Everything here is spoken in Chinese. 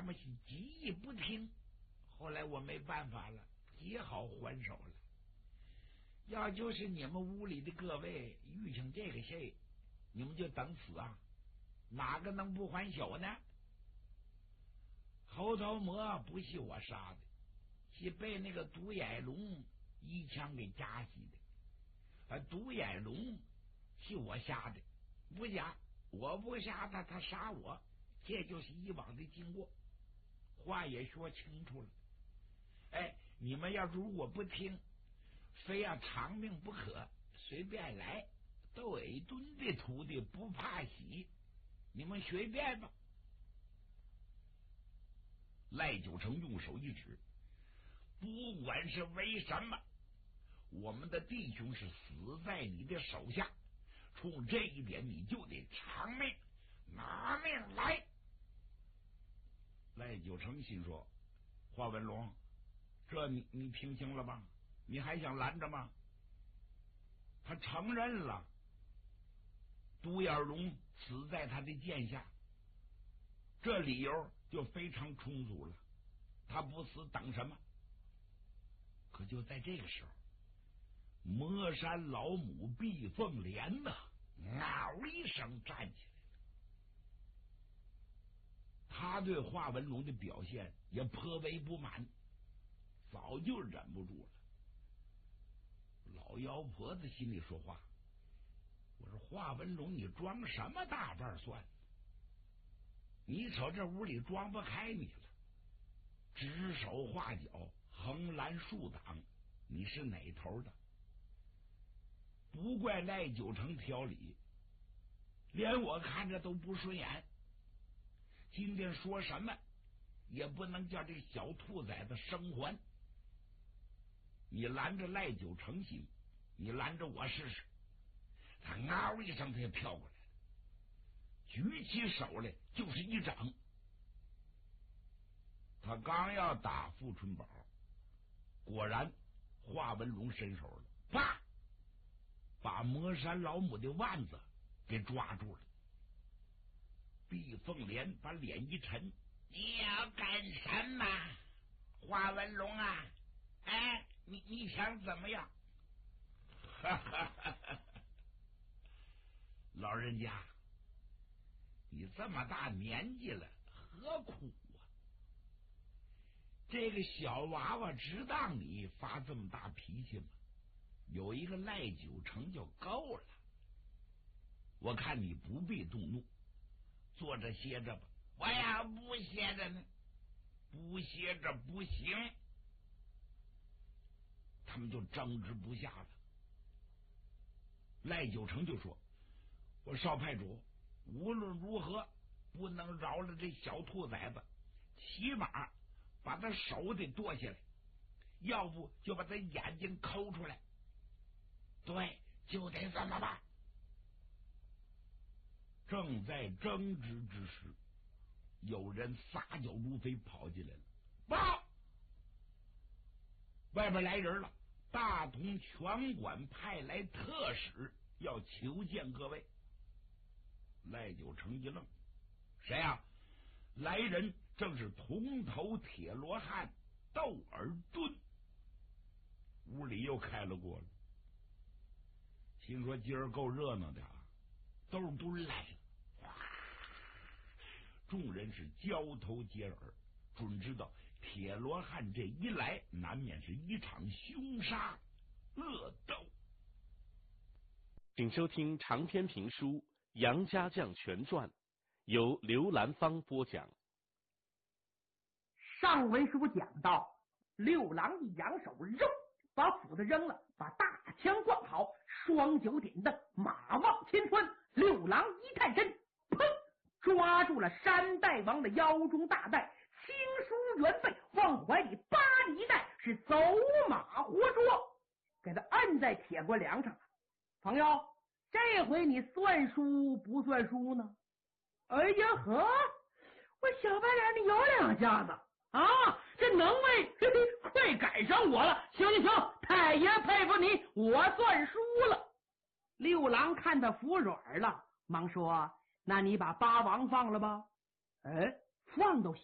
们是极意不听，后来我没办法了，只好还手了。要就是你们屋里的各位遇上这个事，你们就等死啊，哪个能不还手呢？猴头魔不是我杀的，是被那个独眼龙一枪给扎死的。独眼龙是我杀的，不假，我不杀他，他杀我，这就是以往的经过，话也说清楚了。哎，你们要如果不听，非要偿命不可，随便来，窦伟敦的徒弟不怕死，你们随便吧。 赖九成用手一指，不管是为什么，我们的弟兄是死在你的手下，冲这一点你就得偿命，拿命来。赖九成心说，华文龙，这你听清了吧？你还想拦着吗？他承认了独眼龙死在他的剑下，这理由就非常充足了，他不死等什么？可就在这个时候，魔山老母毕凤莲呐，嗷一声站起来了。他对华文龙的表现也颇为不满，早就忍不住了。老妖婆子心里说话，我说华文龙，你装什么大瓣蒜？你瞅这屋里装不开你了，指手画脚，横拦竖挡，你是哪头的？不怪赖九成挑理，连我看着都不顺眼。今天说什么也不能叫这小兔崽子生还。你拦着赖九成行，你拦着我试试。他嗷一声，他就飘过来了，举起手来就是一掌。他刚要打富春宝，果然华文龙伸手了，啪，把魔山老母的腕子给抓住了。毕凤莲把脸一沉， 你要干什么，华文龙啊？哎，你想怎么样？ 哈哈哈哈！老人家，你这么大年纪了，何苦啊？这个小娃娃只当你发这么大脾气吗？有一个赖九成就够了。我看你不必动怒，坐着歇着吧。 我要不歇着呢？ 不歇着不行。他们就争执不下了。赖九成就说，我少派主无论如何不能饶了这小兔崽子，起码把他手得剁下来，要不就把他眼睛抠出来。 对，就得这么办。 正在争执之时，有人撒脚如飞跑进来了，报！外边来人了，大同拳馆派来特使，要求见各位。赖九成一愣，谁啊？来人正是铜头铁罗汉窦尔敦。屋里又开了锅了，听说今儿够热闹的啊！窦尔敦来了，众人是交头接耳，准知道铁罗汉这一来，难免是一场凶杀恶斗。 请收听长篇评书《杨家将全传》，由刘兰芳播讲。 上文书讲到，六郎一扬手，扔，把斧子扔了，把大枪挂好，双脚点蹬，马往前窜。六郎一探身，砰，抓住了山大王的腰中大带，轻舒猿背，往怀里扒里一带，是走马活捉，给他摁在铁锅梁上了。朋友，这回你算输不算输呢？哎呀呵，我小白脸你有两下子啊，这能为快赶上我了。行行行，太爷佩服你，我算输了。六郎看他服软了，忙说，那你把八王放了吧。哎，放都